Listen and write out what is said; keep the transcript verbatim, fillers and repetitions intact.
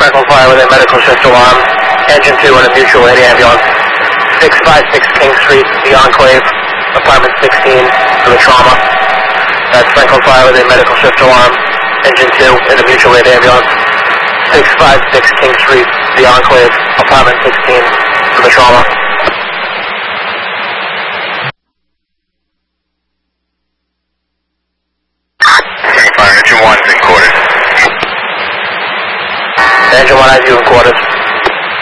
Franklin Fire with a medical shift alarm. Engine two and a mutual aid ambulance. six five six King Street, The Enclave, apartment sixteen for the trauma. That's Franklin Fire with a medical shift alarm. Engine two and a mutual aid ambulance. six five six King Street, The Enclave, apartment sixteen for the trauma. Franklin Fire, engine one's in quarters. Engine one has you in quarters.